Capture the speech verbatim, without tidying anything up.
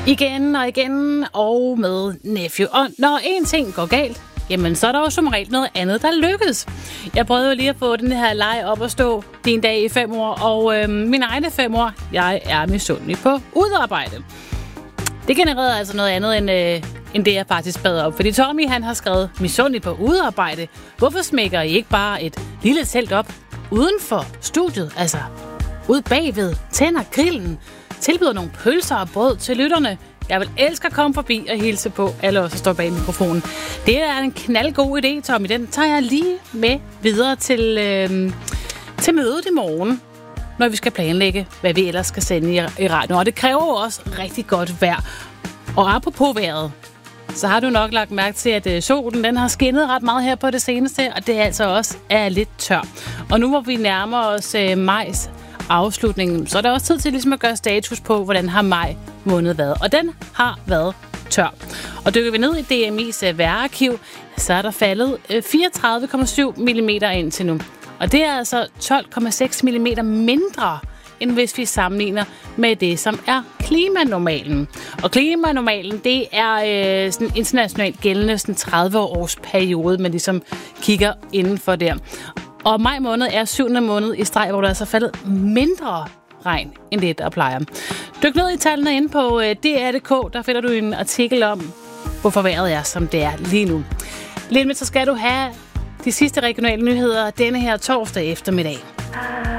Igen og igen og med Nephew. Og når en ting går galt, jamen så er der jo som regel noget andet, der lykkes. Jeg prøvede jo lige at få den her leg op at stå din dag i fem år, og øh, mine egne fem år, jeg er misundelig på udarbejde. Det genererede altså noget andet, end, øh, end det, jeg faktisk bad op. Fordi Tommy, han har skrevet misundelig på udarbejde. Hvorfor smækker I ikke bare et lille telt op uden for studiet? Altså, ud bagved, tænder grillen, tilbyder nogle pølser og brød til lytterne. Jeg vil elske at komme forbi og hilse på alle os, der står bag mikrofonen. Det er en knaldgod idé, Tommy. Den tager jeg lige med videre til, øh, til mødet i morgen, når vi skal planlægge, hvad vi ellers skal sende i, i radioen. Og det kræver jo også rigtig godt vejr. Og apropos vejret, så har du nok lagt mærke til, at øh, solen den har skinnet ret meget her på det seneste, og det altså også er lidt tør. Og nu hvor vi nærmer os øh, majs afslutningen, så er der også tid til ligesom at gøre status på, hvordan har maj måned været. Og den har været tør. Og dykker vi ned i D M I's vejrarkiv, så er der faldet fireogtredive komma syv millimeter indtil nu. Og det er altså tolv komma seks millimeter mindre, end hvis vi sammenligner med det, som er klimanormalen. Og klimanormalen, det er øh, sådan internationalt gældende sådan tredive års periode, man ligesom kigger indenfor der. Og maj måned er syvende måned i streg, hvor der er altså faldet mindre regn end det, der plejer. Dyk ned i tallene inde på D R punktum d k, der finder du en artikel om, hvorfor vejret er, som det er lige nu. Lidt med, så skal du have de sidste regionale nyheder denne her torsdag eftermiddag.